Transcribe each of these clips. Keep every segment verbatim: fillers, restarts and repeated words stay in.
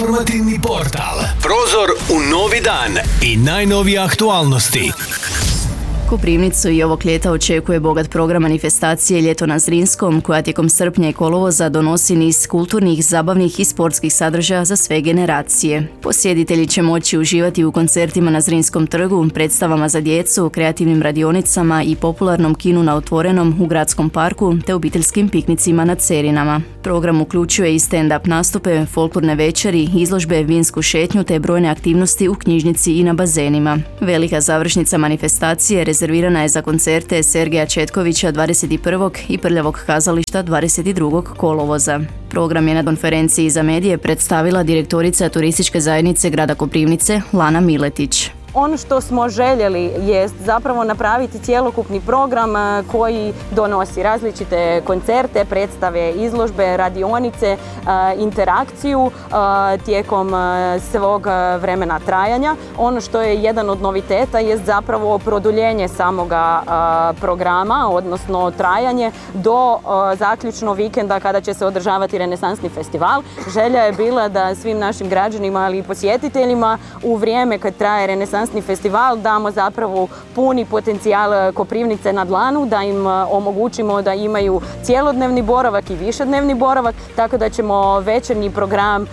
Informativni portal. Prozor u novi dan i najnovije aktualnosti. Koprivnicu i ovog ljeta očekuje bogat program manifestacije Ljeto na Zrinskom, koja tijekom srpnja i kolovoza donosi niz kulturnih, zabavnih i sportskih sadržaja za sve generacije. Posjetitelji će moći uživati u koncertima na Zrinskom trgu, predstavama za djecu, kreativnim radionicama i popularnom kinu na otvorenom u gradskom parku te obiteljskim piknicima na Cerinama. Program uključuje i stand-up nastupe, folklorne večeri, izložbe, vinsku šetnju te brojne aktivnosti u knjižnici i na bazenima. Velika završnica manifestacije rezervirana je za koncerte Sergeja Četkovića dvadeset prvog i Prljavog kazališta dvadeset drugog kolovoza. Program je na konferenciji za medije predstavila direktorica turističke zajednice grada Koprivnice Lana Miletić. Ono što smo željeli jest zapravo napraviti cjelokupni program koji donosi različite koncerte, predstave, izložbe, radionice, interakciju tijekom svog vremena trajanja. Ono što je jedan od noviteta jest zapravo produljenje samoga programa, odnosno trajanje do zaključno vikenda kada će se održavati Renesansni festival. Želja je bila da svim našim građanima, ali i posjetiteljima u vrijeme kad traje Renesansni festival damo zapravo puni potencijal Koprivnice na dlanu, da im omogućimo da imaju cijelodnevni boravak i višednevni boravak, tako da ćemo večernji program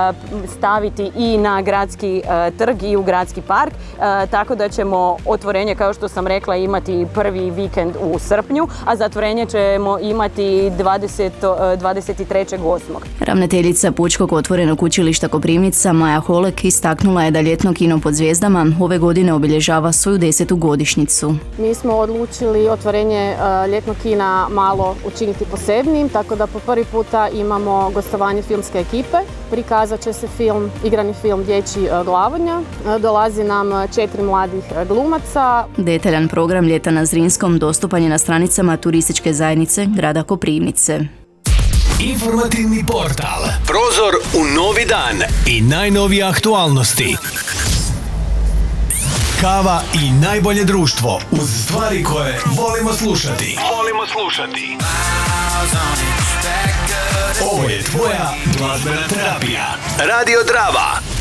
staviti i na gradski trg i u gradski park, tako da ćemo otvorenje, kao što sam rekla, imati prvi vikend u srpnju, a zatvorenje ćemo imati dvadeset trećeg osmog Ravnateljica Pučkog otvorenog učilišta Koprivnica Maja Holek istaknula je da ljetno kino pod zvijezdama ove godine obilježava svoju desetu godišnjicu. Mi smo odlučili otvorenje ljetnog kina malo učiniti posebnim, tako da po prvi puta imamo gostovanje filmske ekipe. Prikazat će se film, igrani film Dječji Glavodnja. Dolazi nam četiri mladih glumaca. Detaljan program Ljeta na Zrinskom dostupan je na stranicama turističke zajednice grada Koprivnice. Informativni portal. Prozor u novi dan i najnovije aktualnosti. Kava i najbolje društvo uz stvari koje volimo slušati. Volimo slušati. Ovo je tvoja glazbena terapija. Radio Drava.